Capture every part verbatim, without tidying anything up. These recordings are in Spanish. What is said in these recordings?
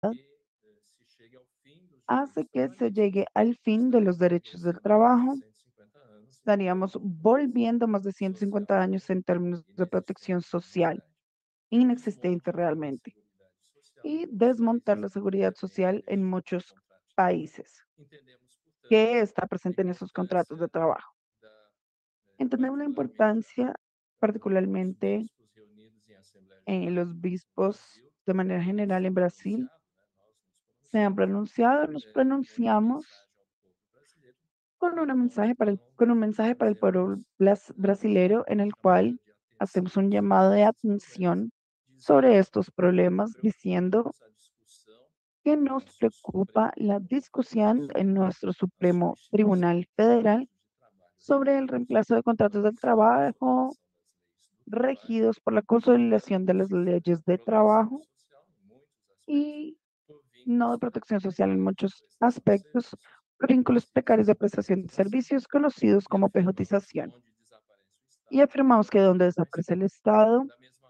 hace que se llegue al fin de los derechos del trabajo. Estaríamos volviendo más de ciento cincuenta años en términos de protección social, inexistente realmente, y desmontar la seguridad social en muchos países que está presente en esos contratos de trabajo. Entendemos la importancia, particularmente en los bispos de manera general en Brasil, se han pronunciado, nos pronunciamos con, una mensaje para el, con un mensaje para el pueblo blas- brasilero en el cual hacemos un llamado de atención sobre estos problemas, diciendo que nos preocupa la discusión en nuestro Supremo Tribunal Federal sobre el reemplazo de contratos de trabajo regidos por la consolidación de las leyes de trabajo y no de protección social en muchos aspectos, por vínculos precarios de prestación de servicios conocidos como pejotización. Y afirmamos que donde desaparece el Estado,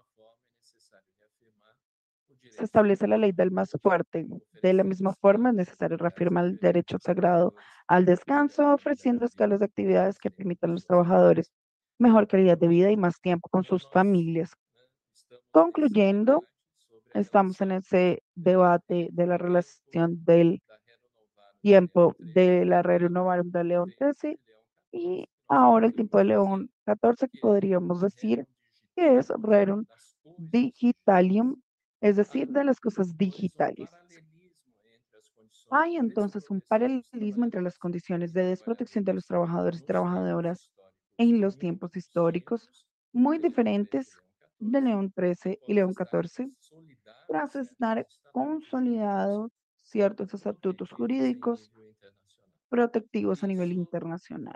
se establece la ley del más fuerte. De la misma forma, es necesario reafirmar el derecho sagrado al descanso, ofreciendo escalas de actividades que permitan a los trabajadores mejor calidad de vida y más tiempo con sus familias. Concluyendo, estamos en ese debate de la relación del tiempo de la Renovarum de León trece y ahora el tiempo de León catorce, que podríamos decir que es Rerum Digitalium, es decir, de las cosas digitales. Hay entonces un paralelismo entre las condiciones de desprotección de los trabajadores y trabajadoras en los tiempos históricos, muy diferentes de León trece y León catorce, tras estar consolidados ciertos estatutos jurídicos protectivos a nivel internacional.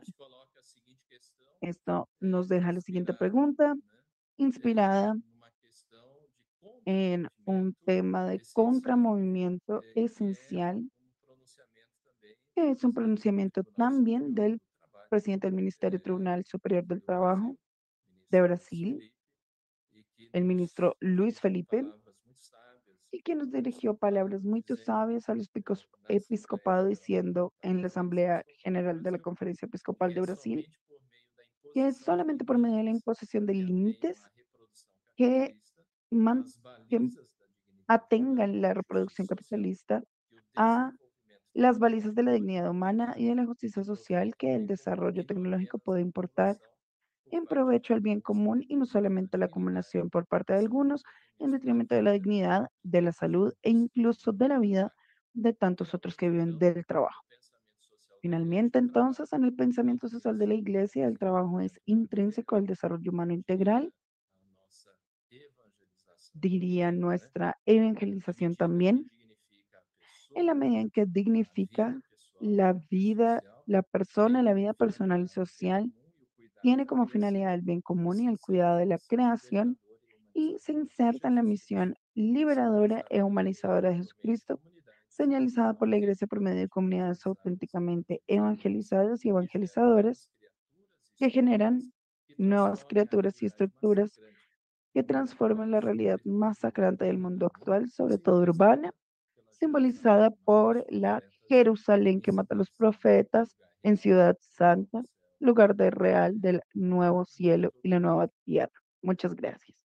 Esto nos deja la siguiente pregunta, inspirada en un tema de contramovimiento esencial, que es un pronunciamiento también del presidente del Ministerio Tribunal Superior del Trabajo de Brasil, el ministro Luis Felipe, y que nos dirigió palabras muy sabias al episcos- episcopado diciendo en la Asamblea General de la Conferencia Episcopal de Brasil que es solamente por medio de la imposición de límites que, man- que atengan la reproducción capitalista a las balizas de la dignidad humana y de la justicia social que el desarrollo tecnológico puede importar en provecho al bien común y no solamente la acumulación por parte de algunos en detrimento de la dignidad, de la salud e incluso de la vida de tantos otros que viven del trabajo. Finalmente, entonces, en el pensamiento social de la Iglesia, el trabajo es intrínseco al desarrollo humano integral, diría nuestra evangelización también, en la medida en que dignifica la vida, la persona, la vida personal y social, tiene como finalidad el bien común y el cuidado de la creación y se inserta en la misión liberadora e humanizadora de Jesucristo, señalizada por la Iglesia por medio de comunidades auténticamente evangelizadas y evangelizadoras que generan nuevas criaturas y estructuras que transforman la realidad masacrante del mundo actual, sobre todo urbana, simbolizada por la Jerusalén que mata a los profetas en Ciudad Santa, lugar de real del nuevo cielo y la nueva tierra. Muchas gracias.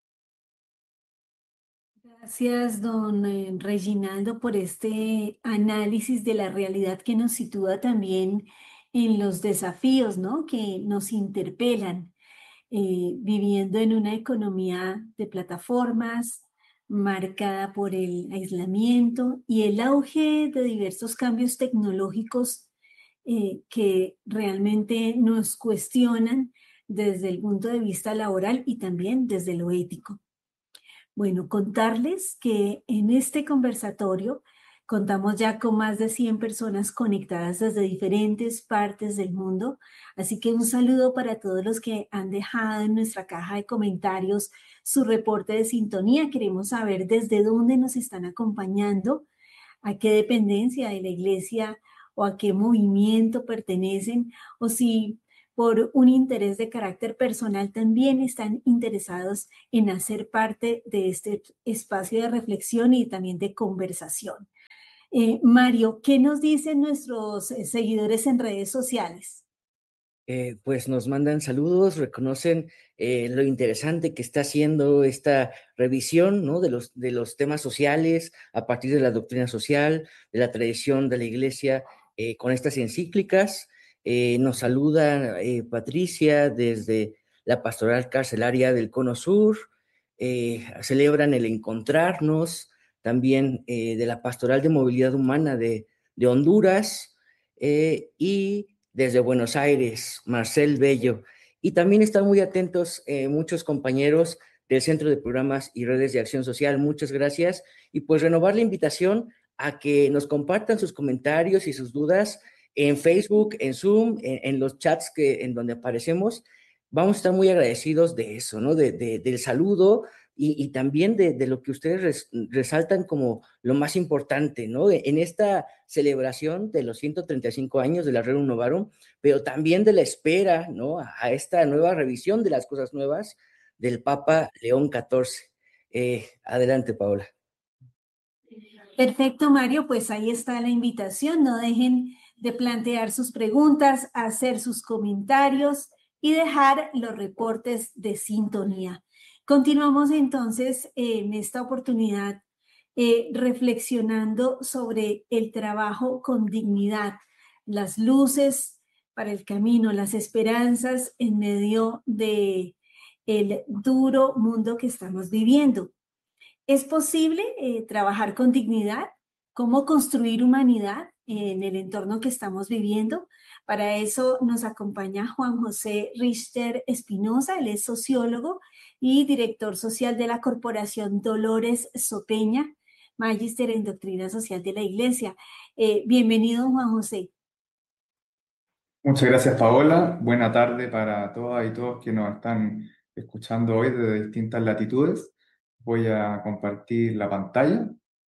Gracias, don eh, Reginaldo, por este análisis de la realidad que nos sitúa también en los desafíos, ¿no? Que nos interpelan, eh, viviendo en una economía de plataformas marcada por el aislamiento y el auge de diversos cambios tecnológicos eh, que realmente nos cuestionan desde el punto de vista laboral y también desde lo ético. Bueno, contarles que en este conversatorio contamos ya con más de cien personas conectadas desde diferentes partes del mundo, así que un saludo para todos los que han dejado en nuestra caja de comentarios su reporte de sintonía. Queremos saber desde dónde nos están acompañando, a qué dependencia de la iglesia o a qué movimiento pertenecen, o si por un interés de carácter personal también están interesados en hacer parte de este espacio de reflexión y también de conversación. Eh, Mario, ¿qué nos dicen nuestros eh, seguidores en redes sociales? Eh, pues nos mandan saludos, reconocen eh, lo interesante que está haciendo esta revisión, ¿no? de los, de los temas sociales a partir de la doctrina social, de la tradición de la Iglesia, eh, con estas encíclicas. Eh, nos saluda eh, Patricia desde la Pastoral Carcelaria del Cono Sur. Eh, celebran el encontrarnos también eh, de la Pastoral de Movilidad Humana de, de Honduras, eh, y desde Buenos Aires, Marcel Bello. Y también están muy atentos eh, muchos compañeros del Centro de Programas y Redes de Acción Social. Muchas gracias. Y pues renovar la invitación a que nos compartan sus comentarios y sus dudas en Facebook, en Zoom, en, en los chats que, en donde aparecemos. Vamos a estar muy agradecidos de eso, ¿no? De, de, del saludo y, y también de, de, lo que ustedes res, resaltan como lo más importante, ¿no? En esta celebración de los ciento treinta y cinco años de la Rerum Novarum, pero también de la espera, ¿no? A esta nueva revisión de las cosas nuevas del Papa León catorce. Eh, adelante, Paola. Perfecto, Mario, pues ahí está la invitación. No dejen de plantear sus preguntas, hacer sus comentarios y dejar los reportes de sintonía. Continuamos entonces en esta oportunidad eh, reflexionando sobre el trabajo con dignidad, las luces para el camino, las esperanzas en medio de el duro mundo que estamos viviendo. ¿Es posible eh, trabajar con dignidad? ¿Cómo construir humanidad en el entorno que estamos viviendo? Para eso nos acompaña Juan José Richter Espinosa, él es sociólogo y director social de la Corporación Dolores Sopeña, magíster en Doctrina Social de la Iglesia. Eh, bienvenido, Juan José. Muchas gracias, Paola. Buena tarde para todas y todos que nos están escuchando hoy desde distintas latitudes. Voy a compartir la pantalla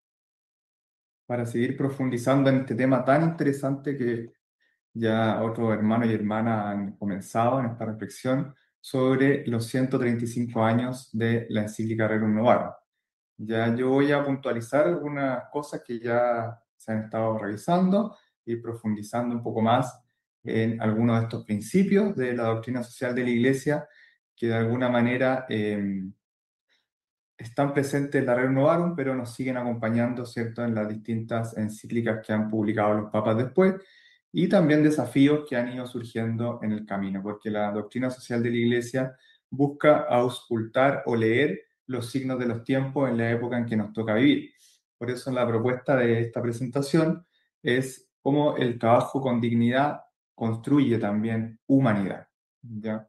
para seguir profundizando en este tema tan interesante que ya otros hermanos y hermanas han comenzado en esta reflexión sobre los ciento treinta y cinco años de la encíclica Rerum Novarum. Ya yo voy a puntualizar algunas cosas que ya se han estado revisando y profundizando un poco más en algunos de estos principios de la doctrina social de la Iglesia que de alguna manera eh, están presentes en la Rerum Novarum, pero nos siguen acompañando, ¿cierto?, en las distintas encíclicas que han publicado los papas después, y también desafíos que han ido surgiendo en el camino, porque la doctrina social de la Iglesia busca auscultar o leer los signos de los tiempos en la época en que nos toca vivir. Por eso la propuesta de esta presentación es cómo el trabajo con dignidad construye también humanidad. ¿Ya?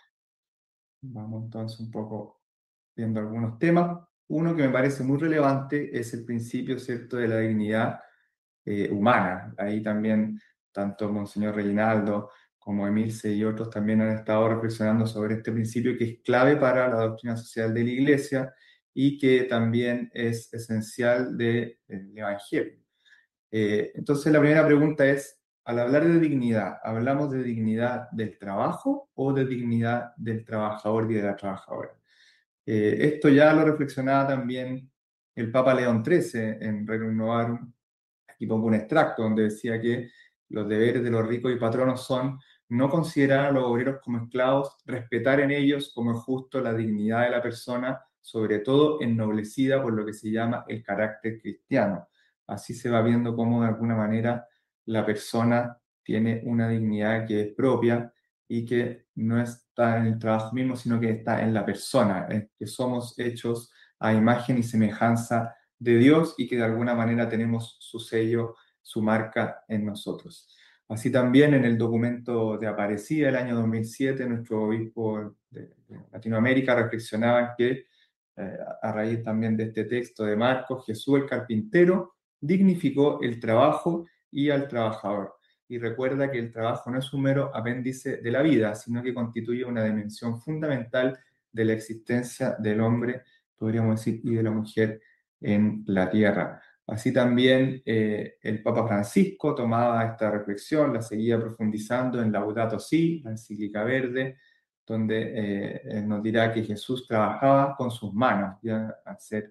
Vamos entonces un poco viendo algunos temas. Uno que me parece muy relevante es el principio, ¿cierto?, de la dignidad eh, humana. Ahí también tanto Monseñor Reinaldo como Emilce y otros también han estado reflexionando sobre este principio que es clave para la doctrina social de la Iglesia y que también es esencial del Evangelio. Eh, entonces la primera pregunta es, al hablar de dignidad, ¿hablamos de dignidad del trabajo o de dignidad del trabajador y de la trabajadora? Eh, esto ya lo reflexionaba también el Papa León trece en Rerum Novarum. Aquí pongo un extracto donde decía que los deberes de los ricos y patronos son no considerar a los obreros como esclavos, respetar en ellos como es justo la dignidad de la persona, sobre todo ennoblecida por lo que se llama el carácter cristiano. Así se va viendo cómo de alguna manera la persona tiene una dignidad que es propia y que no está en el trabajo mismo, sino que está en la persona, en que somos hechos a imagen y semejanza de Dios y que de alguna manera tenemos su sello, su marca en nosotros. Así también en el documento de Aparecida del año dos mil siete, nuestro obispo de Latinoamérica reflexionaba que eh, a raíz también de este texto de Marcos, Jesús el carpintero dignificó el trabajo y al trabajador. Y recuerda que el trabajo no es un mero apéndice de la vida, sino que constituye una dimensión fundamental de la existencia del hombre, podríamos decir, y de la mujer en la tierra. Así también eh, el Papa Francisco tomaba esta reflexión, la seguía profundizando en Laudato Si, la encíclica verde, donde eh, nos dirá que Jesús trabajaba con sus manos, ya al ser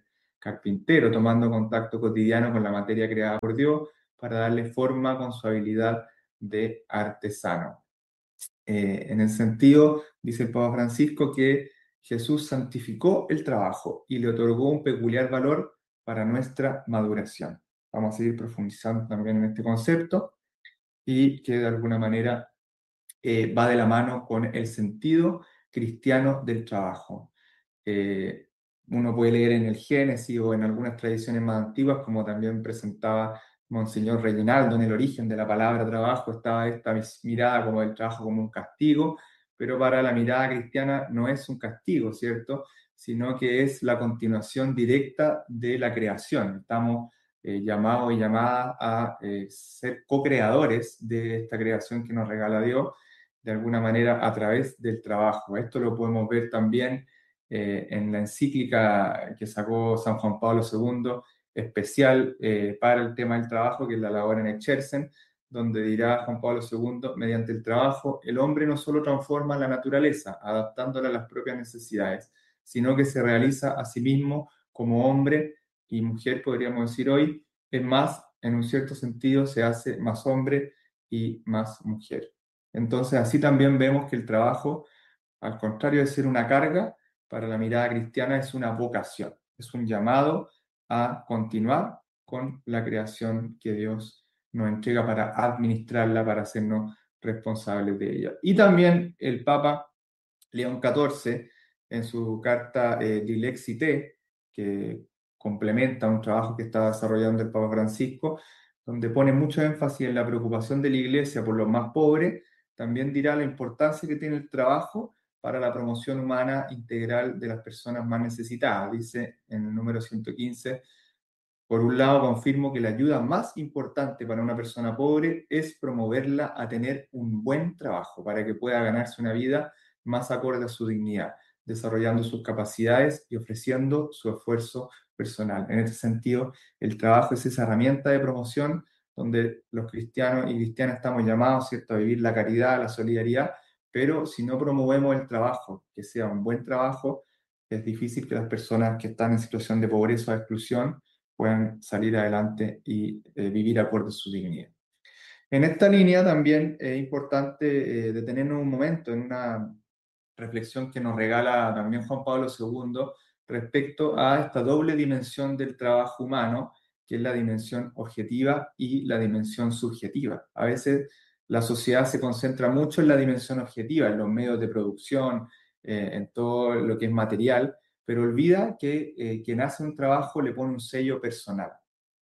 carpintero, tomando contacto cotidiano con la materia creada por Dios para darle forma con su habilidad de artesano. Eh, en el sentido, dice el Papa Francisco, que Jesús santificó el trabajo y le otorgó un peculiar valor para nuestra maduración. Vamos a seguir profundizando también en este concepto y que de alguna manera eh, va de la mano con el sentido cristiano del trabajo. Eh, uno puede leer en el Génesis o en algunas tradiciones más antiguas, como también presentaba Monseñor Reinaldo en el origen de la palabra trabajo, estaba esta mirada como del trabajo como un castigo, pero para la mirada cristiana no es un castigo, ¿cierto? Sino que es la continuación directa de la creación. Estamos eh, llamados y llamadas a eh, ser co-creadores de esta creación que nos regala Dios, de alguna manera a través del trabajo. Esto lo podemos ver también eh, en la encíclica que sacó San Juan Pablo segundo, especial eh, para el tema del trabajo, que es la Labor en Exercen, donde dirá Juan Pablo segundo, mediante el trabajo, el hombre no solo transforma la naturaleza, adaptándola a las propias necesidades, sino que se realiza a sí mismo como hombre y mujer, podríamos decir hoy. Es más, en un cierto sentido, se hace más hombre y más mujer. Entonces, así también vemos que el trabajo, al contrario de ser una carga, para la mirada cristiana es una vocación, es un llamado a continuar con la creación que Dios nos entrega para administrarla, para hacernos responsables de ella. Y también el Papa León catorce, en su carta eh, Dilexi Te, que complementa un trabajo que está desarrollando el Papa Francisco, donde pone mucho énfasis en la preocupación de la Iglesia por los más pobres, también dirá la importancia que tiene el trabajo para la promoción humana integral de las personas más necesitadas. Dice en el número ciento quince, por un lado, confirmo que la ayuda más importante para una persona pobre es promoverla a tener un buen trabajo para que pueda ganarse una vida más acorde a su dignidad, desarrollando sus capacidades y ofreciendo su esfuerzo personal. En este sentido, el trabajo es esa herramienta de promoción donde los cristianos y cristianas estamos llamados, ¿cierto?, a vivir la caridad, la solidaridad, pero si no promovemos el trabajo, que sea un buen trabajo, es difícil que las personas que están en situación de pobreza o exclusión puedan salir adelante y eh, vivir acorde a su dignidad. En esta línea también es importante eh, detenernos un momento en una reflexión que nos regala también Juan Pablo segundo respecto a esta doble dimensión del trabajo humano, que es la dimensión objetiva y la dimensión subjetiva. A veces la sociedad se concentra mucho en la dimensión objetiva, en los medios de producción, eh, en todo lo que es material, pero olvida que eh, quien hace un trabajo le pone un sello personal.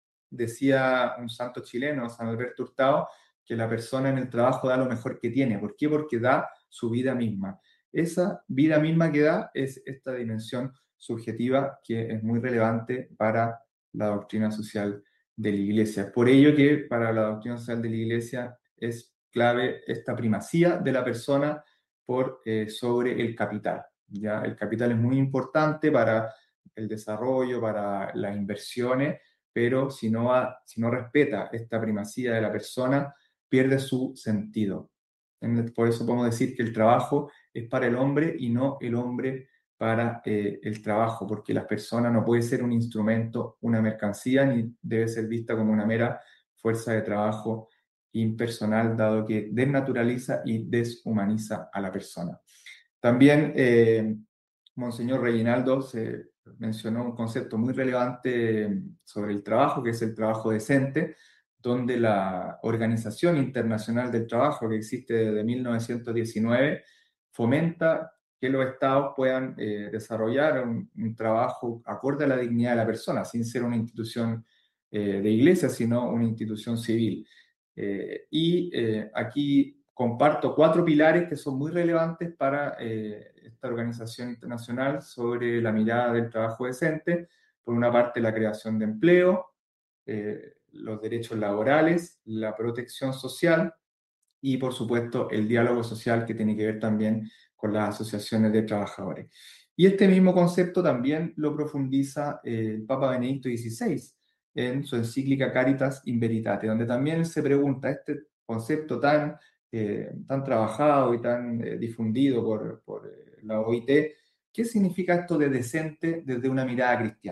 Decía un santo chileno, San Alberto Hurtado, que la persona en el trabajo da lo mejor que tiene. ¿Por qué? Porque da su vida misma. Esa vida misma que da es esta dimensión subjetiva que es muy relevante para la doctrina social de la Iglesia. Por ello que para la doctrina social de la Iglesia es clave esta primacía de la persona por eh, sobre el capital. ¿Ya? El capital es muy importante para el desarrollo, para las inversiones, pero si no, ha, si no respeta esta primacía de la persona, pierde su sentido. Por eso podemos decir que el trabajo es para el hombre y no el hombre para eh, el trabajo, porque la persona no puede ser un instrumento, una mercancía, ni debe ser vista como una mera fuerza de trabajo impersonal, dado que desnaturaliza y deshumaniza a la persona. También eh, Monseñor Reinaldo se mencionó un concepto muy relevante sobre el trabajo, que es el trabajo decente, donde la Organización Internacional del Trabajo, que existe desde mil novecientos diecinueve, fomenta que los estados puedan eh, desarrollar un, un trabajo acorde a la dignidad de la persona, sin ser una institución eh, de iglesia, sino una institución civil. Eh, y eh, aquí comparto cuatro pilares que son muy relevantes para eh, esta organización internacional sobre la mirada del trabajo decente. Por una parte, la creación de empleo, eh, los derechos laborales, la protección social y, por supuesto, el diálogo social, que tiene que ver también con las asociaciones de trabajadores. Y este mismo concepto también lo profundiza eh, el Papa Benedicto dieciséis en su encíclica Caritas in Veritate, donde también se pregunta este concepto tan, eh, tan trabajado y tan eh, difundido por, por eh, la O I T, ¿qué significa esto de decente desde una mirada cristiana?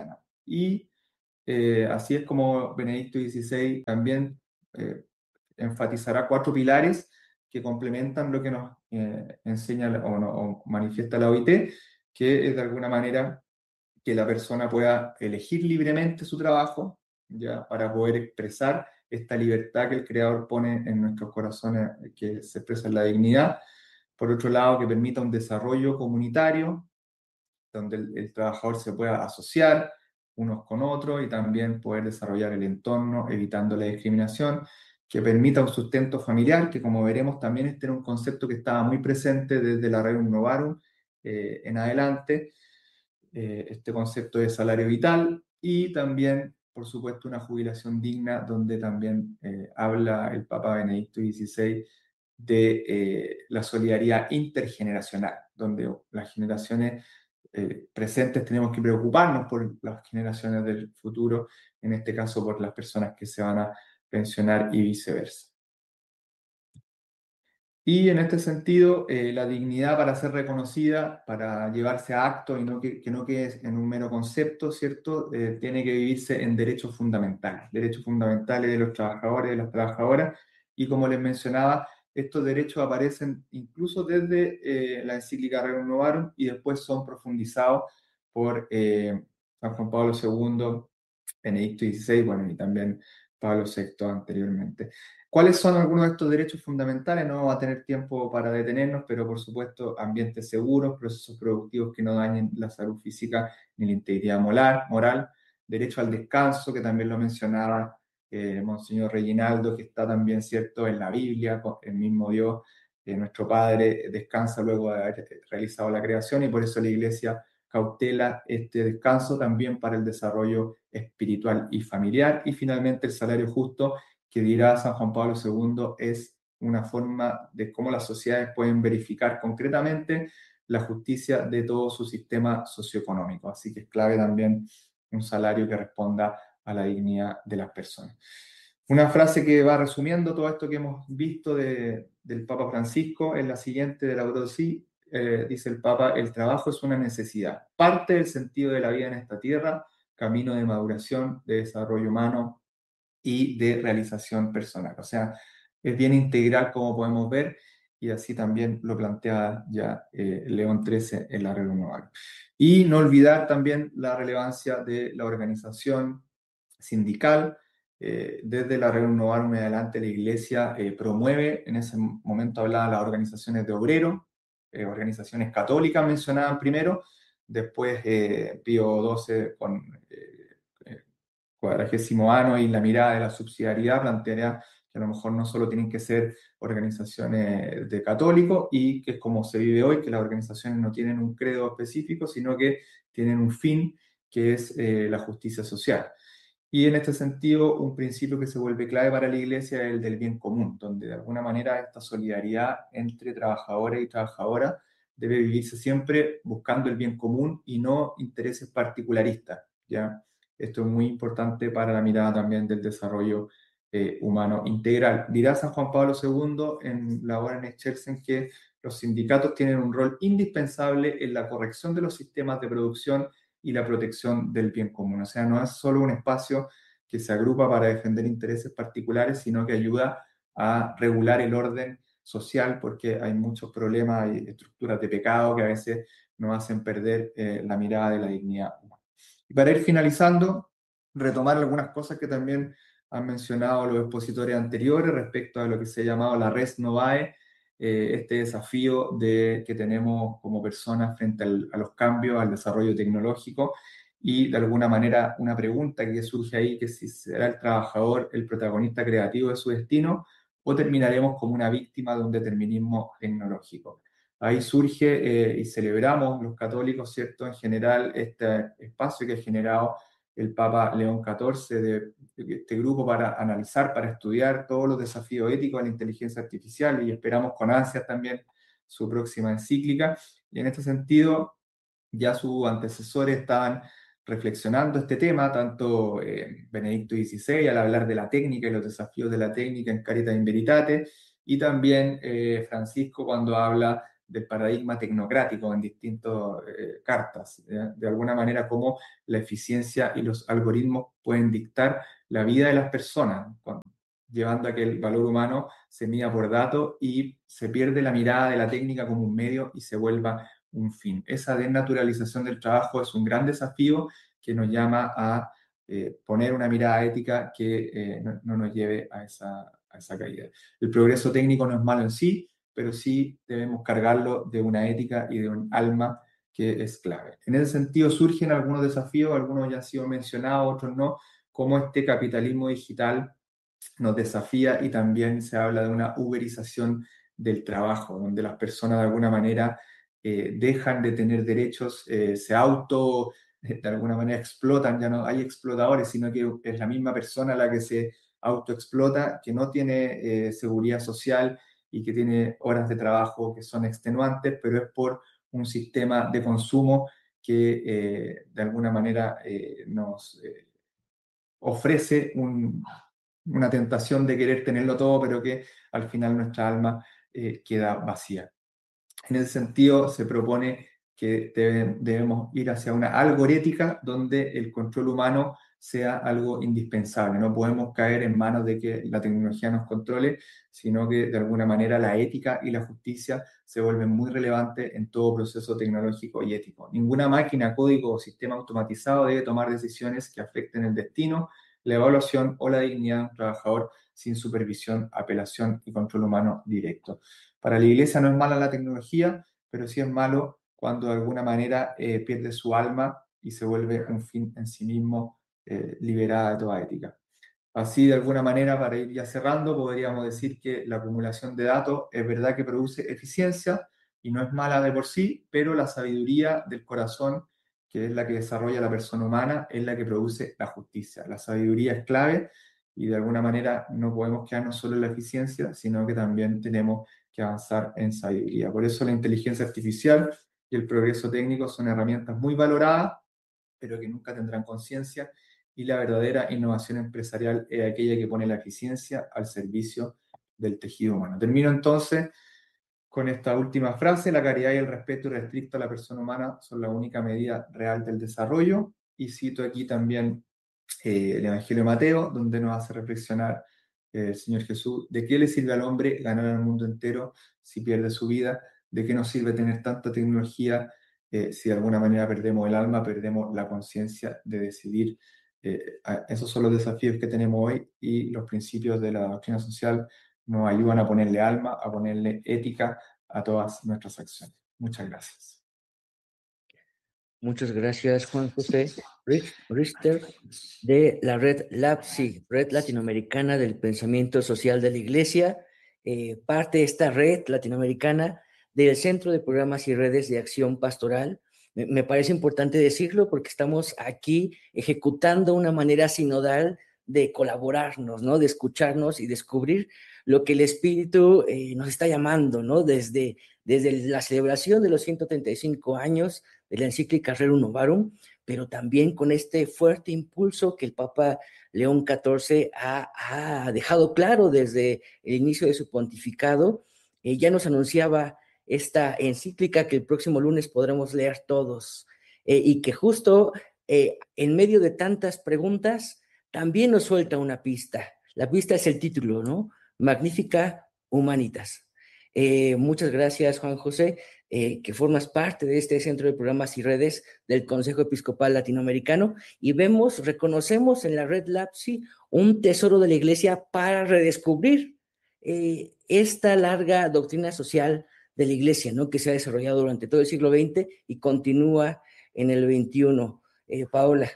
Y eh, así es como Benedicto dieciséis también eh, enfatizará cuatro pilares que complementan lo que nos eh, enseña o, no, o manifiesta la O I T, que es de alguna manera que la persona pueda elegir libremente su trabajo, ya para poder expresar esta libertad que el Creador pone en nuestros corazones, que se expresa en la dignidad. Por otro lado, que permita un desarrollo comunitario, donde el, el trabajador se pueda asociar unos con otros y también poder desarrollar el entorno, evitando la discriminación, que permita un sustento familiar, que como veremos también este era un concepto que estaba muy presente desde la Rerum Novarum eh, en adelante, eh, este concepto de salario vital, y también, por supuesto, una jubilación digna, donde también eh, habla el Papa Benedicto dieciséis de eh, la solidaridad intergeneracional, donde las generaciones eh, presentes tenemos que preocuparnos por las generaciones del futuro, en este caso por las personas que se van a pensionar y viceversa. Y en este sentido, eh, la dignidad para ser reconocida, para llevarse a acto y no que, que no quede en un mero concepto, ¿cierto? Eh, tiene que vivirse en derechos fundamentales, derechos fundamentales de los trabajadores y de las trabajadoras. Y como les mencionaba, estos derechos aparecen incluso desde eh, la encíclica Rerum Novarum y después son profundizados por eh, San Juan Pablo segundo, Benedicto dieciséis, bueno, y también Pablo sexto anteriormente. ¿Cuáles son algunos de estos derechos fundamentales? No vamos a tener tiempo para detenernos, pero por supuesto, ambientes seguros, procesos productivos que no dañen la salud física ni la integridad moral, moral, derecho al descanso, que también lo mencionaba eh, Monseñor Reginaldo, que está también cierto en la Biblia, el mismo Dios, eh, nuestro Padre, descansa luego de haber realizado la creación, y por eso la Iglesia cautela este descanso también para el desarrollo espiritual y familiar. Y finalmente el salario justo, que dirá San Juan Pablo segundo, es una forma de cómo las sociedades pueden verificar concretamente la justicia de todo su sistema socioeconómico. Así que es clave también un salario que responda a la dignidad de las personas. Una frase que va resumiendo todo esto que hemos visto de, del Papa Francisco es la siguiente, de Laudato Si. Eh, dice el Papa: el trabajo es una necesidad, parte del sentido de la vida en esta tierra, camino de maduración, de desarrollo humano y de realización personal. O sea, es bien integral, como podemos ver, y así también lo plantea ya eh, León trece en la Rerum Novarum. Y no olvidar también la relevancia de la organización sindical. Eh, desde la Rerum Novarum en adelante la Iglesia eh, promueve, en ese momento hablaba de las organizaciones de obreros, eh, organizaciones católicas mencionaban primero, después eh, Pío doce con eh, cuadragésimo año y la mirada de la subsidiariedad plantearía que a lo mejor no solo tienen que ser organizaciones de católicos, y que es como se vive hoy, que las organizaciones no tienen un credo específico, sino que tienen un fin, que es eh, la justicia social. Y en este sentido, un principio que se vuelve clave para la Iglesia es el del bien común, donde de alguna manera esta solidaridad entre trabajadores y trabajadoras debe vivirse siempre buscando el bien común y no intereses particularistas, ¿ya? Esto es muy importante para la mirada también del desarrollo eh, humano integral. Dirá San Juan Pablo segundo en la obra en Excelsen que los sindicatos tienen un rol indispensable en la corrección de los sistemas de producción y la protección del bien común. O sea, no es solo un espacio que se agrupa para defender intereses particulares, sino que ayuda a regular el orden social, porque hay muchos problemas y estructuras de pecado que a veces nos hacen perder eh, la mirada de la dignidad humana. Y para ir finalizando, retomar algunas cosas que también han mencionado los expositores anteriores respecto a lo que se ha llamado la res novae, eh, este desafío de, que tenemos como personas frente al, a los cambios, al desarrollo tecnológico, y de alguna manera una pregunta que surge ahí, que si será el trabajador el protagonista creativo de su destino o terminaremos como una víctima de un determinismo tecnológico. Ahí surge eh, y celebramos los católicos, ¿cierto?, en general este espacio que ha generado el Papa León catorce, de, de este grupo para analizar, para estudiar todos los desafíos éticos de la inteligencia artificial, y esperamos con ansias también su próxima encíclica. Y en este sentido, ya sus antecesores estaban reflexionando este tema, tanto eh, Benedicto dieciséis al hablar de la técnica y los desafíos de la técnica en Caritas in Veritate, y también eh, Francisco cuando habla del paradigma tecnocrático en distintas eh, cartas, ¿ya? De alguna manera cómo la eficiencia y los algoritmos pueden dictar la vida de las personas, con, llevando a que el valor humano se mida por datos y se pierde la mirada de la técnica como un medio y se vuelva un fin. Esa desnaturalización del trabajo es un gran desafío que nos llama a eh, poner una mirada ética que eh, no, no nos lleve a esa, a esa caída. El progreso técnico no es malo en sí, pero sí debemos cargarlo de una ética y de un alma que es clave. En ese sentido surgen algunos desafíos, algunos ya han sido mencionados, otros no, como este capitalismo digital nos desafía y también se habla de una uberización del trabajo, donde las personas de alguna manera eh, dejan de tener derechos, eh, se auto, de alguna manera explotan, ya no hay explotadores, sino que es la misma persona la que se autoexplota, que no tiene eh, seguridad social y que tiene horas de trabajo que son extenuantes, pero es por un sistema de consumo que eh, de alguna manera eh, nos eh, ofrece un, una tentación de querer tenerlo todo, pero que al final nuestra alma eh, queda vacía. En ese sentido, se propone que debe, debemos ir hacia una algorética donde el control humano sea algo indispensable. No podemos caer en manos de que la tecnología nos controle, sino que de alguna manera la ética y la justicia se vuelven muy relevantes en todo proceso tecnológico y ético. Ninguna máquina, código o sistema automatizado debe tomar decisiones que afecten el destino, la evaluación o la dignidad de un trabajador sin supervisión, apelación y control humano directo. Para la Iglesia no es mala la tecnología, pero sí es malo cuando de alguna manera eh, pierde su alma y se vuelve un fin en sí mismo, eh, liberada de toda ética. Así, de alguna manera, para ir ya cerrando, podríamos decir que la acumulación de datos es verdad que produce eficiencia y no es mala de por sí, pero la sabiduría del corazón, que es la que desarrolla la persona humana, es la que produce la justicia. La sabiduría es clave y de alguna manera no podemos quedarnos solo en la eficiencia, sino que también tenemos que avanzar en sabiduría. Por eso la inteligencia artificial y el progreso técnico son herramientas muy valoradas, pero que nunca tendrán conciencia, y la verdadera innovación empresarial es aquella que pone la eficiencia al servicio del tejido humano. Termino entonces con esta última frase: la caridad y el respeto irrestricto a la persona humana son la única medida real del desarrollo, y cito aquí también eh, el Evangelio de Mateo, donde nos hace reflexionar eh, el Señor Jesús: ¿de qué le sirve al hombre ganar el mundo entero si pierde su vida? ¿De qué nos sirve tener tanta tecnología eh, si de alguna manera perdemos el alma, perdemos la conciencia de decidir? Eh, esos son los desafíos que tenemos hoy, y los principios de la doctrina social nos ayudan a ponerle alma, a ponerle ética a todas nuestras acciones. Muchas gracias. Muchas gracias, Juan José Richter, de la red LAPSI, Red Latinoamericana del Pensamiento Social de la Iglesia, eh, parte de esta red latinoamericana del Centro de Programas y Redes de Acción Pastoral. Me, me parece importante decirlo porque estamos aquí ejecutando una manera sinodal de colaborarnos, ¿no? De escucharnos y descubrir lo que el Espíritu eh, nos está llamando, ¿no? Desde, desde la celebración de los ciento treinta y cinco años de la encíclica Rerum Novarum, pero también con este fuerte impulso que el Papa León catorce ha, ha dejado claro desde el inicio de su pontificado. Eh, ya nos anunciaba esta encíclica que el próximo lunes podremos leer todos, eh, y que justo eh, en medio de tantas preguntas también nos suelta una pista. La pista es el título, ¿no? Magnificat Humanitas. Eh, muchas gracias, Juan José. Eh, que formas parte de este Centro de Programas y Redes del Consejo Episcopal Latinoamericano, y vemos, reconocemos en la red LAPSI un tesoro de la Iglesia para redescubrir eh, esta larga doctrina social de la Iglesia, ¿no? Que se ha desarrollado durante todo el siglo veinte y continúa en el veintiuno. Eh, Paola.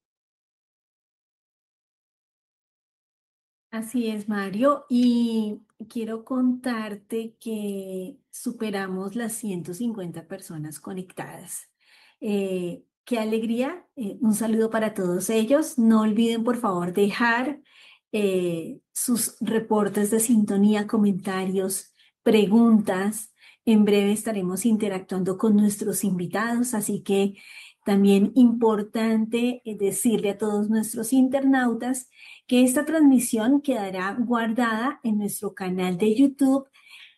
Así es, Mario, y quiero contarte que superamos las ciento cincuenta personas conectadas. Eh, qué alegría, eh, un saludo para todos ellos. No olviden, por favor, dejar eh, sus reportes de sintonía, comentarios, preguntas. En breve estaremos interactuando con nuestros invitados, así que también importante eh, decirle a todos nuestros internautas que esta transmisión quedará guardada en nuestro canal de YouTube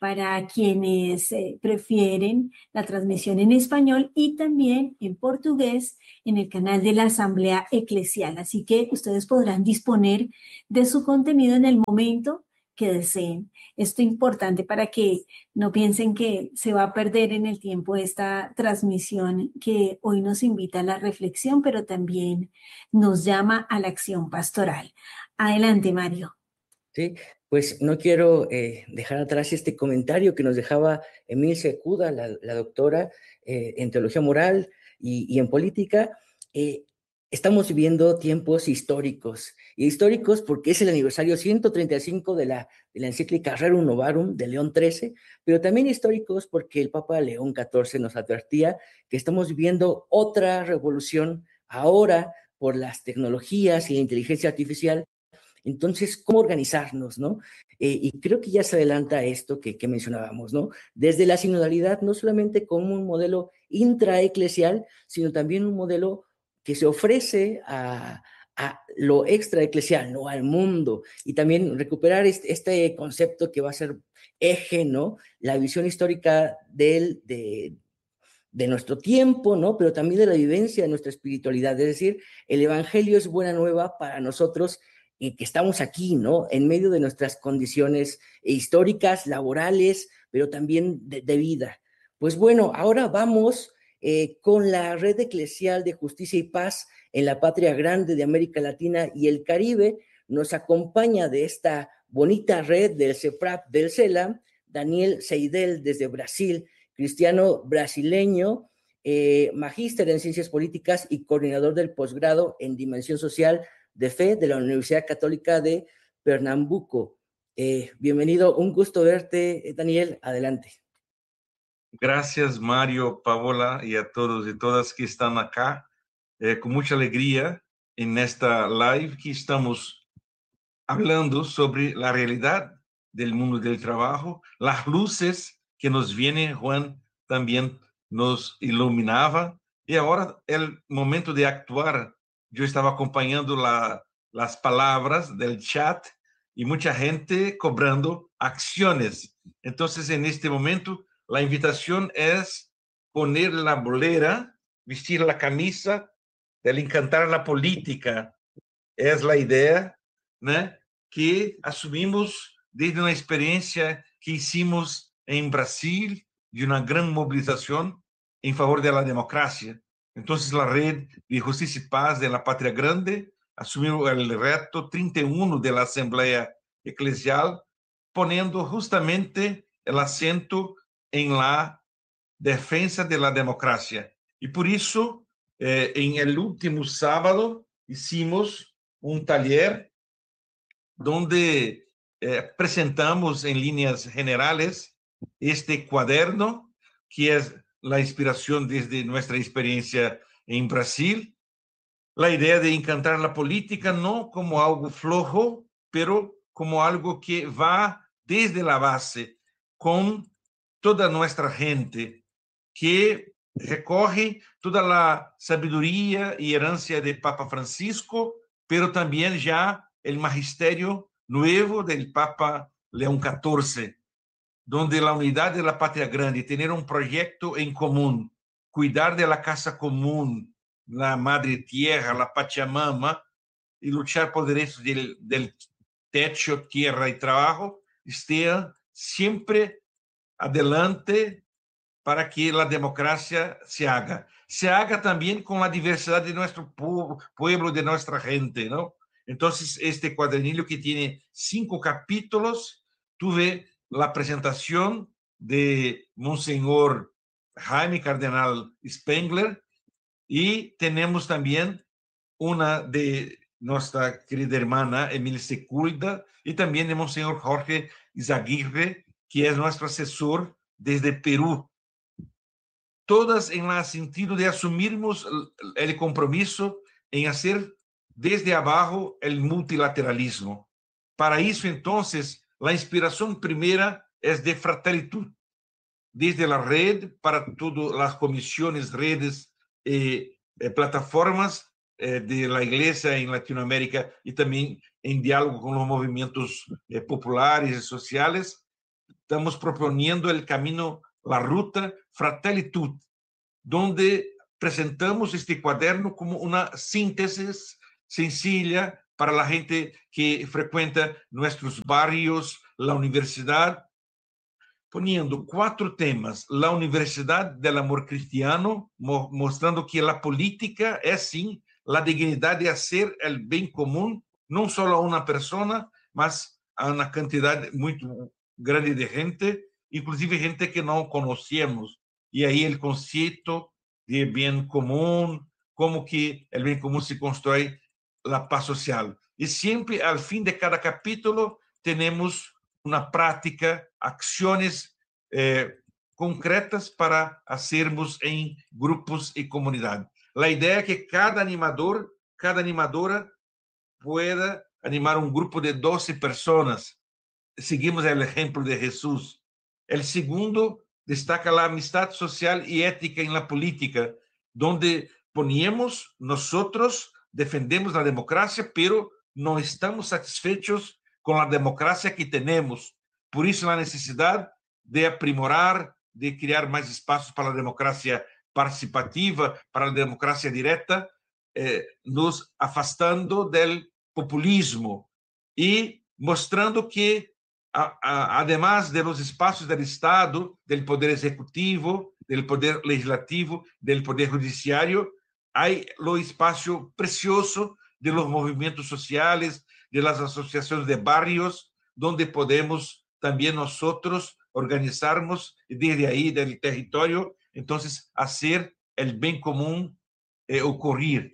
para quienes eh, prefieren la transmisión en español y también en portugués en el canal de la Asamblea Eclesial. Así que ustedes podrán disponer de su contenido en el momento que deseen. Esto es importante para que no piensen que se va a perder en el tiempo esta transmisión que hoy nos invita a la reflexión, pero también nos llama a la acción pastoral. Adelante, Mario. Sí, pues no quiero eh, dejar atrás este comentario que nos dejaba Emilce Cuda, la, la doctora eh, en teología moral y, y en política. Eh, estamos viviendo tiempos históricos, y históricos porque es el aniversario ciento treinta y cinco de la, de la encíclica Rerum Novarum de León trece, pero también históricos porque el Papa León catorce nos advertía que estamos viviendo otra revolución ahora por las tecnologías y la inteligencia artificial. Entonces, ¿cómo organizarnos, no? Eh, y creo que ya se adelanta esto que, que mencionábamos, ¿no? Desde la sinodalidad, no solamente como un modelo intraeclesial, sino también un modelo que se ofrece a, a lo extraeclesial, ¿no? Al mundo. Y también recuperar este, este concepto que va a ser eje, ¿no? La visión histórica del, de, de nuestro tiempo, ¿no? Pero también de la vivencia de nuestra espiritualidad. Es decir, el evangelio es buena nueva para nosotros y que estamos aquí, ¿no? En medio de nuestras condiciones históricas, laborales, pero también de, de vida. Pues bueno, ahora vamos eh, con la Red Eclesial de Justicia y Paz en la Patria Grande de América Latina y el Caribe. Nos acompaña de esta bonita red del CEPRAP del CELA, Daniel Seidel desde Brasil, cristiano brasileño, eh, magíster en Ciencias Políticas y coordinador del posgrado en Dimensión Social de Fe de la Universidad Católica de Pernambuco. Eh, bienvenido, un gusto verte, Daniel, adelante. Gracias, Mario, Paola y a todos y todas que están acá, eh, con mucha alegría en esta live que estamos hablando sobre la realidad del mundo del trabajo, las luces que nos vienen. Juan también nos iluminaba y ahora el momento de actuar. Yo estaba acompañando la, las palabras del chat y mucha gente cobrando acciones. Entonces, en este momento, la invitación es poner la bolera, vestir la camisa, del encantar la política. Es la idea, ¿no? Que asumimos desde una experiencia que hicimos en Brasil de una gran movilización en favor de la democracia. Entonces, la Red de Justicia y Paz de la Patria Grande asumió el reto treinta y uno de la Asamblea Eclesial, poniendo justamente el acento en la defensa de la democracia. Y por eso, eh, en el último sábado, hicimos un taller donde eh, presentamos en líneas generales este cuaderno, que es la inspiración desde nuestra experiencia en Brasil. La idea de encantar la política no como algo flojo, pero como algo que va desde la base con toda nuestra gente, que recoge toda la sabiduría y herencia de Papa Francisco, pero también ya el magisterio nuevo del Papa León catorce, donde la unidad de la patria grande, tener un proyecto en común, cuidar de la casa común, la madre tierra, la Pachamama, y luchar por derechos del, del techo, tierra y trabajo, esté siempre adelante para que la democracia se haga. Se haga también con la diversidad de nuestro pueblo, de nuestra gente, ¿no? Entonces, este cuadernillo que tiene cinco capítulos, tuve la presentación de Monseñor Jaime Cardenal Spengler y tenemos también una de nuestra querida hermana Emilia Sepúlveda y también de Monseñor Jorge Izaguirre, que es nuestro asesor desde Perú. Todas en el sentido de asumirmos el compromiso en hacer desde abajo el multilateralismo. Para eso, entonces, la inspiración primera es de fraternidad, desde la red para todas las comisiones, redes, eh, eh, plataformas eh, de la Iglesia en Latinoamérica y también en diálogo con los movimientos eh, populares y sociales. estamos proponiendo el camino, la ruta Fratelitud, donde presentamos este cuaderno como una síntesis sencilla para la gente que frecuenta nuestros barrios, la universidad, poniendo cuatro temas. La Universidad del Amor Cristiano, mo mostrando que la política es, sim, la dignidad de hacer el bien común, no solo a una persona, mas a una cantidad muy grande de gente, inclusive gente que no conocemos. Y ahí el concepto de bien común, cómo que el bien común se construye la paz social. Y siempre al fin de cada capítulo tenemos una práctica, acciones eh, concretas para hacermos en grupos y comunidad. La idea es que cada animador, cada animadora pueda animar un grupo de doce personas. Seguimos el ejemplo de Jesús. El segundo destaca la amistad social y ética en la política, donde ponemos nosotros, defendemos la democracia, pero no estamos satisfechos con la democracia que tenemos. Por eso la necesidad de aprimorar, de crear más espacios para la democracia participativa, para la democracia directa, eh, nos afastando del populismo y mostrando que, a, a, además de los espacios del Estado, del poder ejecutivo, del poder legislativo, del poder judiciario, hay lo espacio precioso de los movimientos sociales, de las asociaciones de barrios, donde podemos también nosotros organizarnos y desde ahí, del territorio, entonces hacer el bien común eh, ocurrir.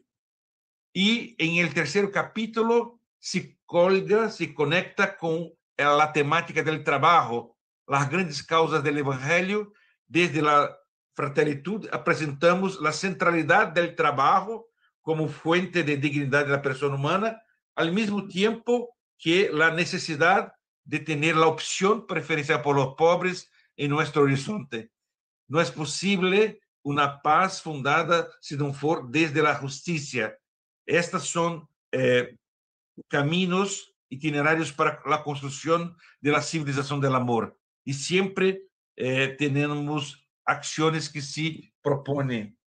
Y en el tercer capítulo se colga, se conecta con la temática del trabajo, las grandes causas del Evangelio. Desde la Fratelitud presentamos la centralidad del trabajo como fuente de dignidad de la persona humana, al mismo tiempo que la necesidad de tener la opción preferencial por los pobres en nuestro horizonte. No es posible una paz fundada si no for desde la justicia. Estos son eh, caminos, itinerarios para la construcción de la civilización del amor. Y siempre eh, tenemos acciones que se proponen.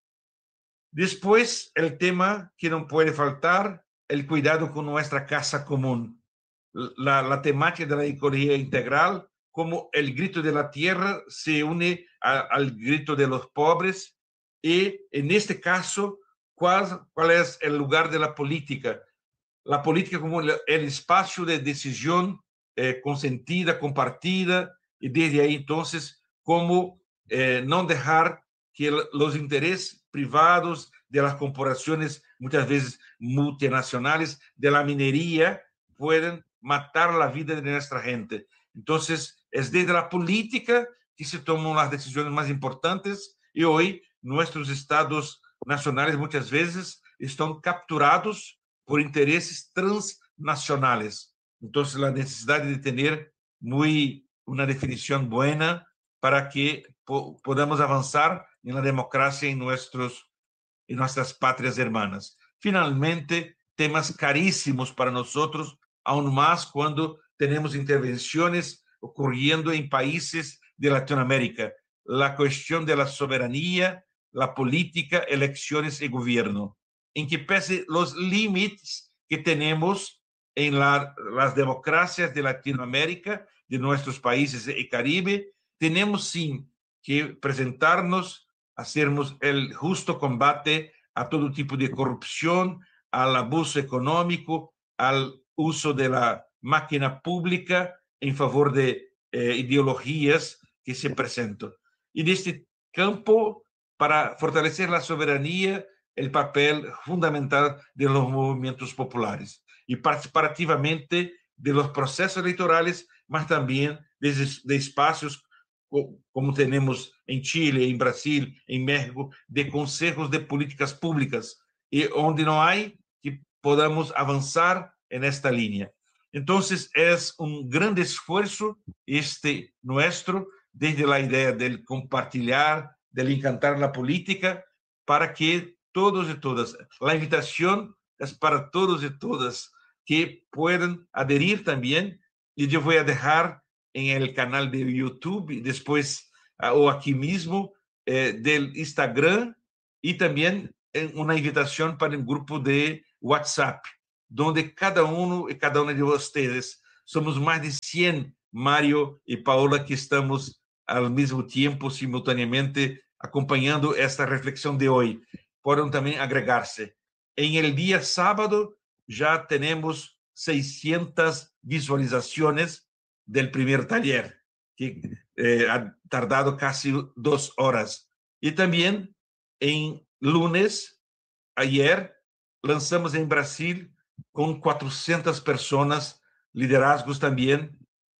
Después, el tema que no puede faltar, el cuidado con nuestra casa común. La, la temática de la ecología integral, como el grito de la tierra se une a, al grito de los pobres. Y en este caso, ¿cuál, cuál es el lugar de la política? La política como el, el espacio de decisión eh, consentida, compartida, y desde ahí entonces, cómo eh, no dejar que el, los intereses privados de las corporaciones, muchas veces multinacionales, de la minería, pueden matar la vida de nuestra gente. Entonces, es desde la política que se toman las decisiones más importantes y hoy nuestros estados nacionales muchas veces están capturados por intereses transnacionales. Entonces, la necesidad de tener muy una definición buena para que po podamos avanzar en la democracia en, nuestros, en nuestras patrias hermanas. Finalmente, temas carísimos para nosotros, aún más cuando tenemos intervenciones ocurriendo en países de Latinoamérica. La cuestión de la soberanía, la política, elecciones y gobierno, en que pese los límites que tenemos en la, las democracias de Latinoamérica, de nuestros países y Caribe, tenemos sí que presentarnos, hacernos el justo combate a todo tipo de corrupción, al abuso económico, al uso de la máquina pública en favor de eh, ideologías que se presentan. Y en este campo, para fortalecer la soberanía, el papel fundamental de los movimientos populares y participativamente de los procesos electorales, mas también de, de espacios como tenemos en Chile, en Brasil, en México, de consejos de políticas públicas, y donde no hay que podamos avanzar en esta línea. Entonces, es un gran esfuerzo este nuestro, desde la idea del compartir, del encantar la política, para que todos y todas, la invitación es para todos y todas que puedan adherir también, y yo voy a dejar en el canal de YouTube y después uh, o aquí mismo eh, del Instagram y también en una invitación para el grupo de WhatsApp, donde cada uno y cada una de ustedes somos más de cien, Mario y Paola, que estamos al mismo tiempo, simultáneamente, acompañando esta reflexión de hoy. Pueden también agregarse. En el día sábado ya tenemos seiscientas visualizaciones del primer taller, que eh, ha tardado casi dos horas. Y también en lunes, ayer, lanzamos en Brasil con cuatrocientas personas, liderazgos también,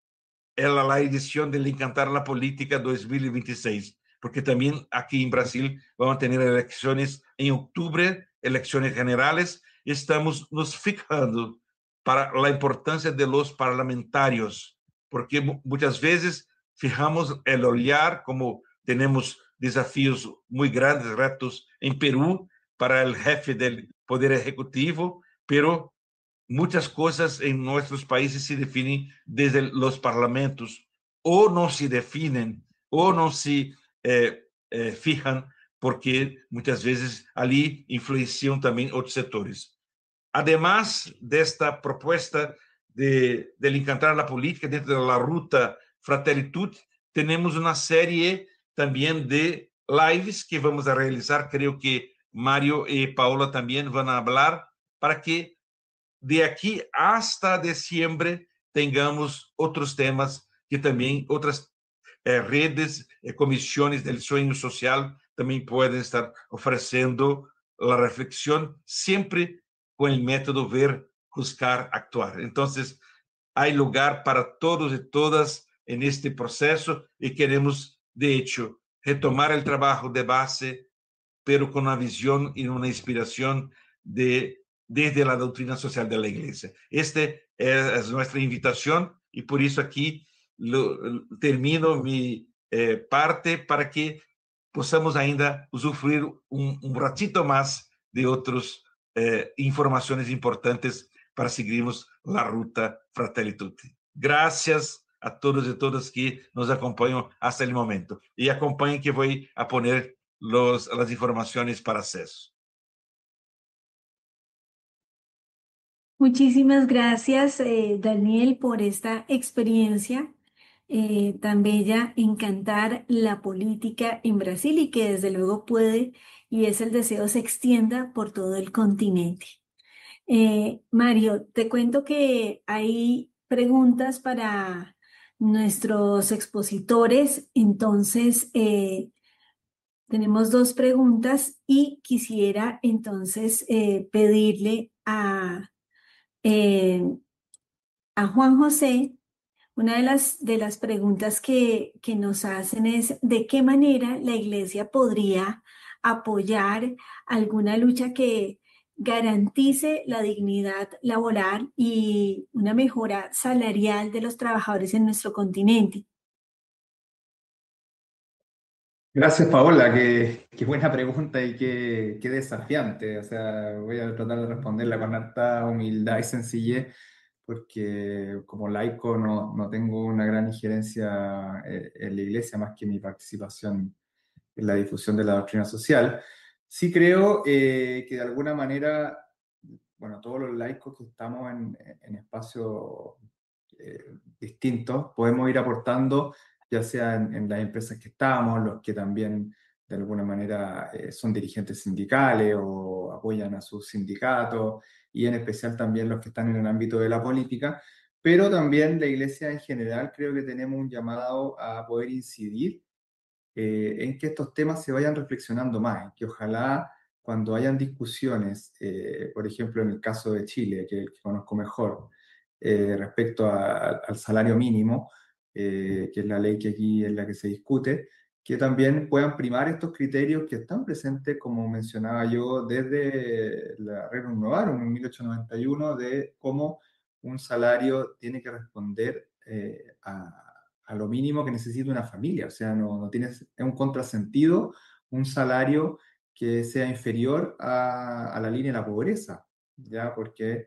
en la edición del Encantar la Política dos mil veintiséis, porque también aquí en Brasil vamos a tener elecciones en octubre, elecciones generales, y estamos nos fijando para la importancia de los parlamentarios, porque muchas veces fijamos el olhar como tenemos desafíos muy grandes, retos en Perú para el jefe del Poder Ejecutivo, pero muchas cosas en nuestros países se definen desde los parlamentos, o no se definen, o no se eh, eh, fijan, porque muchas veces allí influencian también otros sectores. Además de esta propuesta de, de encantar la política dentro de la ruta Fratelitud, tenemos una serie también de lives que vamos a realizar. Creo que Mario y Paola también van a hablar para que de aquí hasta diciembre tengamos otros temas que también otras eh, redes, eh, comisiones del sueño social también pueden estar ofreciendo la reflexión, siempre con el método ver, buscar, actuar. Entonces, hay lugar para todos y todas en este proceso y queremos, de hecho, retomar el trabajo de base, pero con una visión y una inspiración de desde la doctrina social de la Iglesia. Esta es nuestra invitación y por eso aquí lo, termino mi eh, parte para que possamos ainda usufruir um, um ratito mais de outras eh, informações importantes para seguirmos a ruta Fratelli Tutti. Graças a todos e todas que nos acompanham até o momento. E acompanhem que vou a poner los, as informações para acesso. Muchísimas gracias, eh, Daniel, por esta experiencia eh, tan bella, encantar la política en Brasil y que desde luego puede, y es el deseo, se extienda por todo el continente. Eh, Mario, te cuento que hay preguntas para nuestros expositores, entonces eh, tenemos dos preguntas y quisiera entonces eh, pedirle a... Eh, a Juan José, una de las, de las preguntas que, que nos hacen es de qué manera la Iglesia podría apoyar alguna lucha que garantice la dignidad laboral y una mejora salarial de los trabajadores en nuestro continente. Gracias, Paola, qué, qué buena pregunta y qué, qué desafiante. O sea, voy a tratar de responderla con harta humildad y sencillez, porque como laico no, no tengo una gran injerencia eh, en la Iglesia más que mi participación en la difusión de la doctrina social. Sí creo eh, que de alguna manera, bueno, todos los laicos que estamos en, en espacios eh, distintos, podemos ir aportando, ya sea en, en las empresas que estamos, los que también de alguna manera eh, son dirigentes sindicales o apoyan a sus sindicatos, y en especial también los que están en el ámbito de la política, pero también la Iglesia en general creo que tenemos un llamado a poder incidir eh, en que estos temas se vayan reflexionando más, en que ojalá cuando hayan discusiones, eh, por ejemplo en el caso de Chile, que, que conozco mejor, eh, respecto a, al salario mínimo, eh, que es la ley que aquí es la que se discute, que también puedan primar estos criterios que están presentes, como mencionaba yo, desde la Rerum Novarum en mil ochocientos noventa y uno, de cómo un salario tiene que responder eh, a, a lo mínimo que necesita una familia. O sea, no, no tiene, es un contrasentido un salario que sea inferior a, a la línea de la pobreza, ¿ya? Porque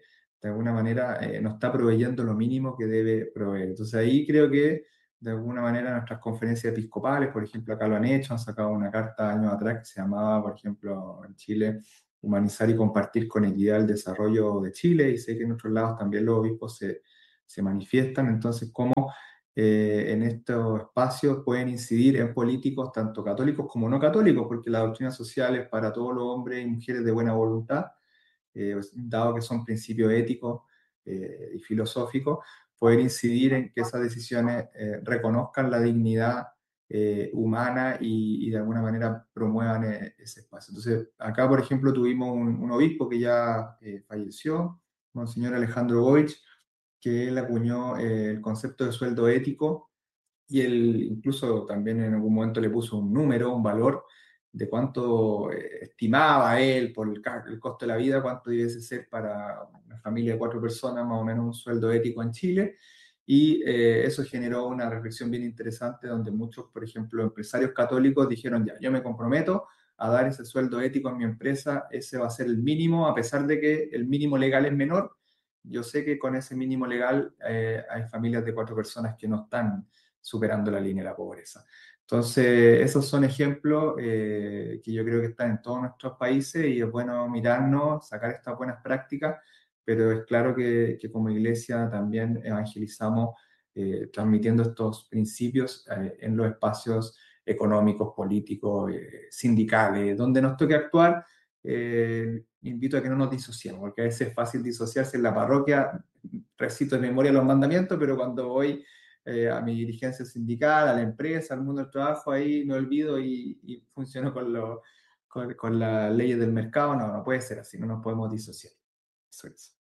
de alguna manera eh, no está proveyendo lo mínimo que debe proveer. Entonces ahí creo que de alguna manera nuestras conferencias episcopales, por ejemplo, acá lo han hecho, han sacado una carta años atrás que se llamaba, por ejemplo, en Chile, Humanizar y Compartir con Equidad el Desarrollo de Chile, y sé que en otros lados también los obispos se, se manifiestan. Entonces, cómo eh, en estos espacios pueden incidir en políticos tanto católicos como no católicos, porque la doctrina social es para todos los hombres y mujeres de buena voluntad, eh, dado que son principios éticos eh, y filosóficos, poder incidir en que esas decisiones eh, reconozcan la dignidad eh, humana y, y de alguna manera promuevan eh, ese espacio. Entonces, acá, por ejemplo, tuvimos un, un obispo que ya eh, falleció, Monseñor Alejandro Goich, que él acuñó eh, el concepto de sueldo ético, y él incluso también en algún momento le puso un número, un valor de cuánto eh, estimaba él por el, el costo de la vida, cuánto debiese ser para una familia de cuatro personas, más o menos un sueldo ético en Chile. Y eh, eso generó una reflexión bien interesante donde muchos, por ejemplo, empresarios católicos dijeron, ya, yo me comprometo a dar ese sueldo ético en mi empresa, ese va a ser el mínimo, a pesar de que el mínimo legal es menor. Yo sé que con ese mínimo legal eh, hay familias de cuatro personas que no están superando la línea de la pobreza. Entonces, esos son ejemplos eh, que yo creo que están en todos nuestros países y es bueno mirarnos, sacar estas buenas prácticas, pero es claro que, que como iglesia también evangelizamos eh, transmitiendo estos principios eh, en los espacios económicos, políticos, eh, sindicales, donde nos toque actuar. Eh, invito a que no nos disociemos, porque a veces es fácil disociarse en la parroquia, recito de memoria los mandamientos, pero cuando voy eh, a mi dirigencia sindical, a la empresa, al mundo del trabajo, ahí me olvido y, y funciono con, lo, con, con las leyes del mercado. No, no puede ser así, no nos podemos disociar. Eso es.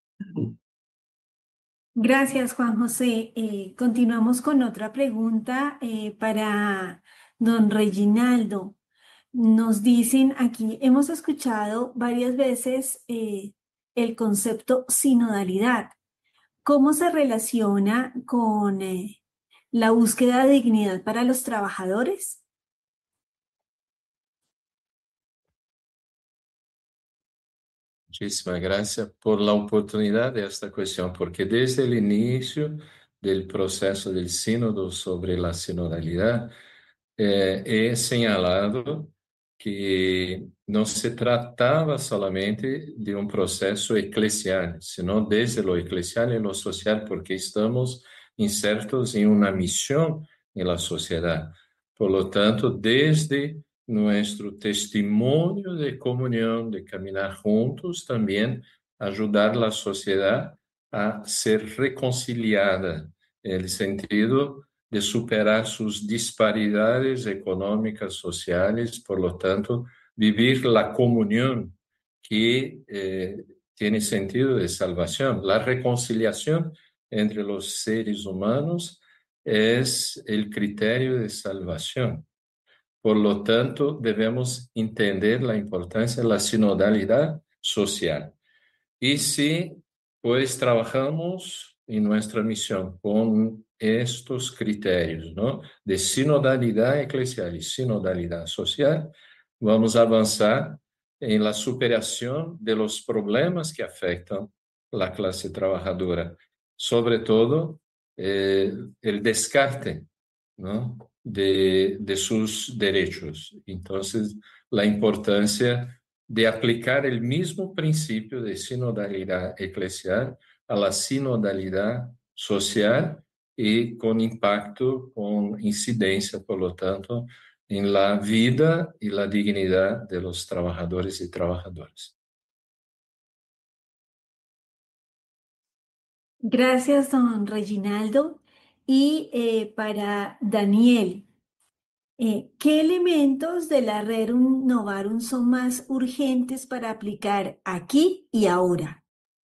Gracias, Juan José. Eh, continuamos con otra pregunta eh, para don Reginaldo. Nos dicen aquí, hemos escuchado varias veces eh, el concepto sinodalidad. ¿Cómo se relaciona con eh, la búsqueda de dignidad para los trabajadores? Muchísimas gracias por la oportunidad de esta cuestión, porque desde el inicio del proceso del sínodo sobre la sinodalidad, eh, he señalado que no se trataba solamente de un proceso eclesial, sino desde lo eclesial y lo social, porque estamos insertos en una misión en la sociedad. Por lo tanto, desde nuestro testimonio de comunión, de caminar juntos, también ayudar a la sociedad a ser reconciliada, en el sentido de superar sus disparidades económicas, sociales, por lo tanto, vivir la comunión que eh, tiene sentido de salvación. La reconciliación entre los seres humanos es el criterio de salvación. Por lo tanto, debemos entender la importancia de la sinodalidad social. Y si pues trabajamos en nuestra misión con estos criterios, ¿no?, de sinodalidad eclesial y sinodalidad social, vamos a avanzar en la superación de los problemas que afectan la clase trabajadora, sobre todo eh, el descarte, ¿no?, de, de sus derechos. Entonces, la importancia de aplicar el mismo principio de sinodalidad eclesial a la sinodalidad social y con impacto, con incidencia, por lo tanto, en la vida y la dignidad de los trabajadores y trabajadoras. Gracias, don Reginaldo. Y eh, para Daniel, eh, ¿qué elementos de la Rerum Novarum son más urgentes para aplicar aquí y ahora?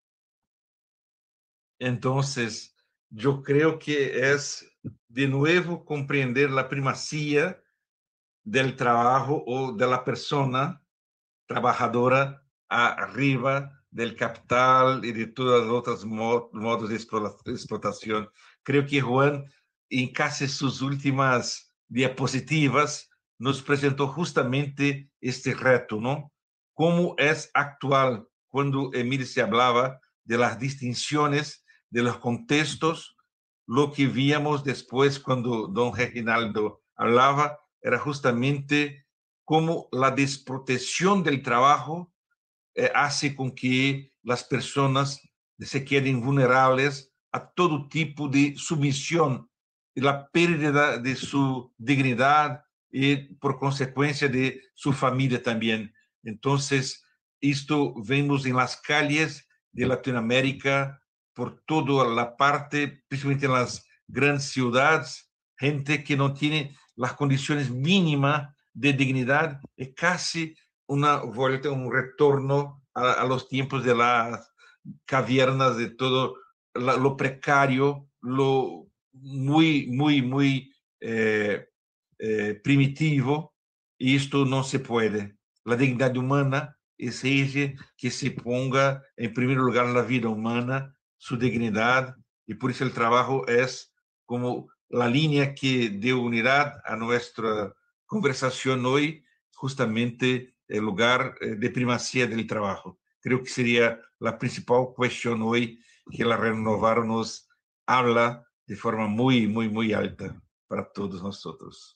Entonces, yo creo que es de nuevo comprender la primacía del trabajo o de la persona trabajadora arriba del capital y de todos los otros modos de explotación. Creo que Juan, en casi sus últimas diapositivas, nos presentó justamente este reto, ¿no? Cómo es actual, cuando Emilio se hablaba de las distinciones, de los contextos. Lo que víamos después cuando don Reginaldo hablaba era justamente cómo la desprotección del trabajo eh, hace con que las personas se queden vulnerables a todo tipo de sumisión y la pérdida de su dignidad y por consecuencia de su familia también. Entonces, esto vemos en las calles de Latinoamérica, por toda la parte, principalmente en las grandes ciudades, gente que no tiene las condiciones mínimas de dignidad, es casi una vuelta, un retorno a, a los tiempos de las cavernas, de todo la, lo precario, lo muy, muy, muy eh, eh, primitivo, y esto no se puede. La dignidad humana exige que se ponga en primer lugar la vida humana, su dignidad, y por eso el trabajo es como la línea que dé unidad a nuestra conversación hoy, justamente el lugar de primacía del trabajo. Creo que sería la principal cuestión hoy que la Renovaron nos habla de forma muy, muy, muy alta para todos nosotros.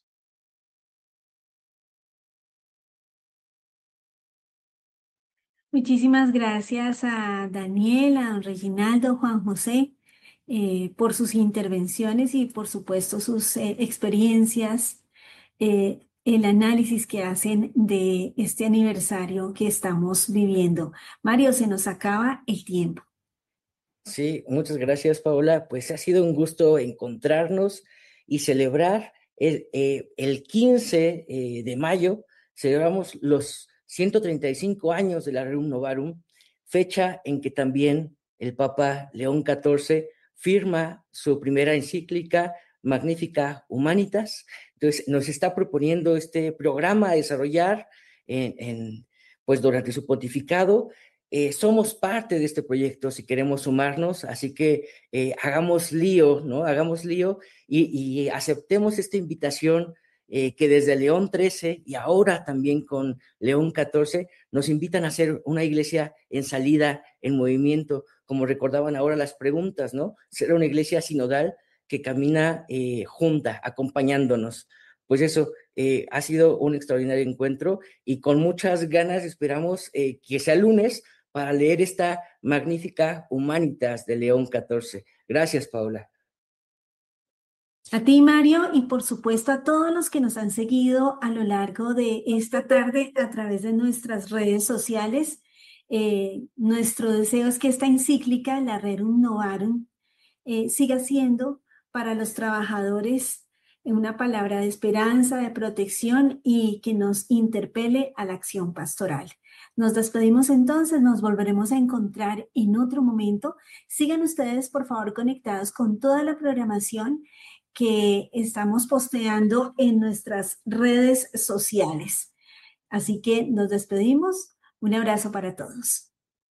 Muchísimas gracias a Daniel, a don Reginaldo, Juan José, eh, por sus intervenciones y por supuesto sus eh, experiencias, eh, el análisis que hacen de este aniversario que estamos viviendo. Mario, se nos acaba el tiempo. Sí, muchas gracias, Paola. Pues ha sido un gusto encontrarnos y celebrar el, eh, el quince eh, de mayo, celebramos los ciento treinta y cinco años de la Rerum Novarum, fecha en que también el Papa León catorce firma su primera encíclica Magnificat Humanitas. Entonces nos está proponiendo este programa a desarrollar en, en, pues durante su pontificado. Eh, somos parte de este proyecto si queremos sumarnos, así que eh, hagamos lío, ¿no? Hagamos lío y, y aceptemos esta invitación eh, que desde León trece y ahora también con León catorce nos invitan a ser una iglesia en salida, en movimiento, como recordaban ahora las preguntas, ¿no? Ser una iglesia sinodal que camina eh, junta, acompañándonos. Pues eso, eh, ha sido un extraordinario encuentro y con muchas ganas esperamos eh, que sea lunes para leer esta Magnificat Humanitas de León catorce. Gracias, Paola. A ti, Mario, y por supuesto a todos los que nos han seguido a lo largo de esta tarde a través de nuestras redes sociales. Eh, nuestro deseo es que esta encíclica, la Rerum Novarum, eh, siga siendo para los trabajadores una palabra de esperanza, de protección y que nos interpele a la acción pastoral. Nos despedimos entonces, nos volveremos a encontrar en otro momento. Sigan ustedes, por favor, conectados con toda la programación que estamos posteando en nuestras redes sociales. Así que nos despedimos. Un abrazo para todos.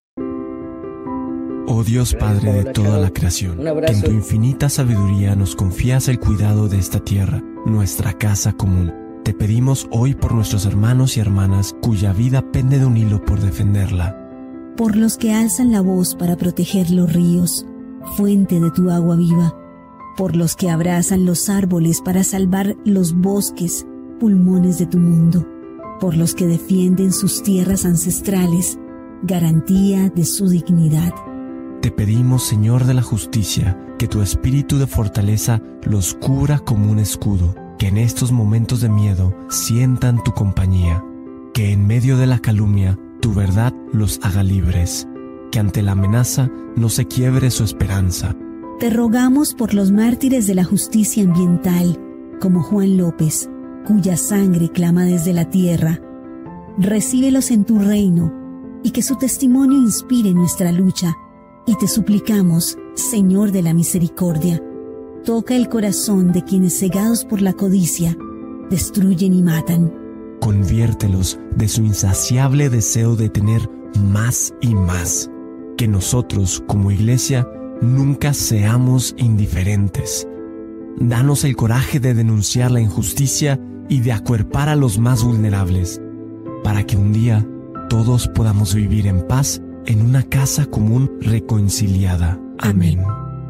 Oh Dios Padre de toda la creación, que en tu infinita sabiduría nos confías el cuidado de esta tierra, nuestra casa común. Te pedimos hoy por nuestros hermanos y hermanas cuya vida pende de un hilo por defenderla. Por los que alzan la voz para proteger los ríos, fuente de tu agua viva. Por los que abrazan los árboles para salvar los bosques, pulmones de tu mundo. Por los que defienden sus tierras ancestrales, garantía de su dignidad. Te pedimos, Señor de la justicia, que tu espíritu de fortaleza los cubra como un escudo, que en estos momentos de miedo sientan tu compañía, que en medio de la calumnia tu verdad los haga libres, que ante la amenaza no se quiebre su esperanza. Te rogamos por los mártires de la justicia ambiental, como Juan López, cuya sangre clama desde la tierra. Recíbelos en tu reino y que su testimonio inspire nuestra lucha. Y te suplicamos, Señor de la misericordia, toca el corazón de quienes cegados por la codicia destruyen y matan. Conviértelos de su insaciable deseo de tener más y más. Que nosotros, como iglesia, nunca seamos indiferentes. Danos el coraje de denunciar la injusticia y de acuerpar a los más vulnerables, para que un día todos podamos vivir en paz en una casa común reconciliada. Amén.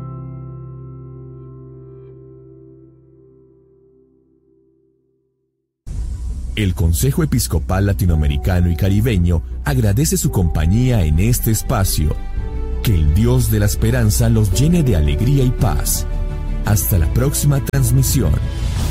El Consejo Episcopal Latinoamericano y Caribeño agradece su compañía en este espacio. Que el Dios de la esperanza los llene de alegría y paz. Hasta la próxima transmisión.